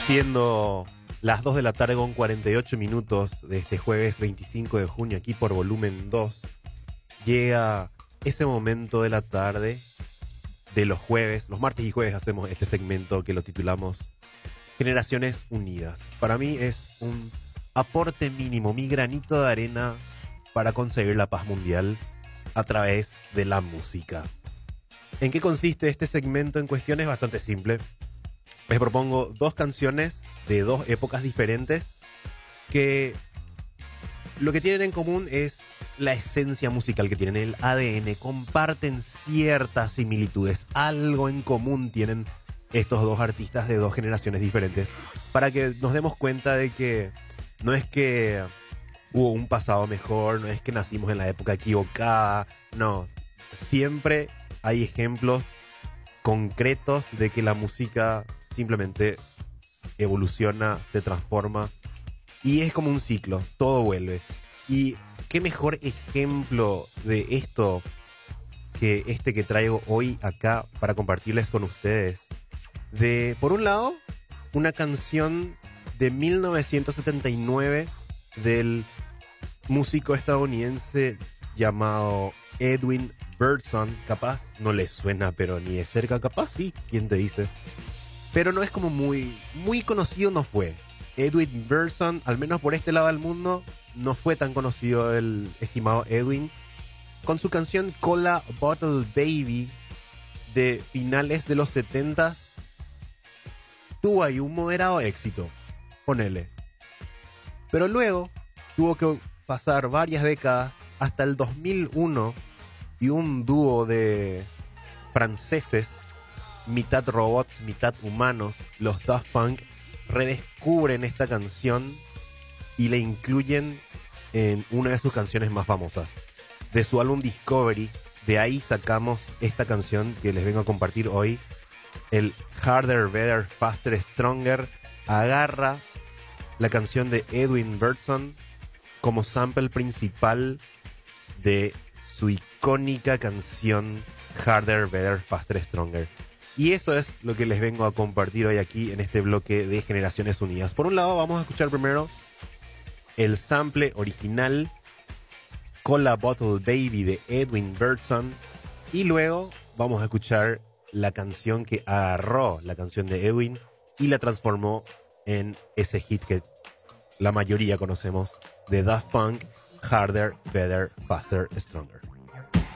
Siendo las 2 de la tarde con 48 minutos de este jueves 25 de junio aquí por Volumen 2, llega ese momento de la tarde de los jueves. Los martes y jueves hacemos este segmento que lo titulamos Generaciones Unidas. Para mí es un aporte mínimo, mi granito de arena para conseguir la paz mundial a través de la música. ¿En qué consiste este segmento en cuestión? Es bastante simple. Les propongo dos canciones de dos épocas diferentes que lo que tienen en común es la esencia musical que tienen, el ADN. Comparten ciertas similitudes, algo en común tienen estos dos artistas de dos generaciones diferentes, para que nos demos cuenta de que no es que hubo un pasado mejor, no es que nacimos en la época equivocada, no, siempre hay ejemplos concretos de que la música simplemente evoluciona, se transforma y es como un ciclo, todo vuelve. Y qué mejor ejemplo de esto que este que traigo hoy acá para compartirles con ustedes. De, por un lado, una canción de 1979 del músico estadounidense llamado Edwin Birdsong. Capaz no les suena, pero ni de cerca. Capaz sí, ¿quién te dice? Pero no es como muy conocido, no fue. Edwin Birdsong, al menos por este lado del mundo, no fue tan conocido el estimado Edwin. Con su canción Cola Bottle Baby de finales de los 70s, tuvo ahí un moderado éxito, ponele. Pero luego tuvo que pasar varias décadas hasta el 2001 y un dúo de franceses, mitad robots, mitad humanos, los Daft Punk, redescubren esta canción y la incluyen en una de sus canciones más famosas. De su álbum Discovery, de ahí sacamos esta canción que les vengo a compartir hoy. El Harder, Better, Faster, Stronger agarra la canción de Edwin Birdsong como sample principal de su icónica canción Harder, Better, Faster, Stronger. Y eso es lo que les vengo a compartir hoy aquí en este bloque de Generaciones Unidas. Por un lado, vamos a escuchar primero el sample original Cola Bottle Baby de Edwin Birdsong, y luego vamos a escuchar la canción que agarró la canción de Edwin y la transformó en ese hit que la mayoría conocemos de Daft Punk, Harder, Better, Faster, Stronger.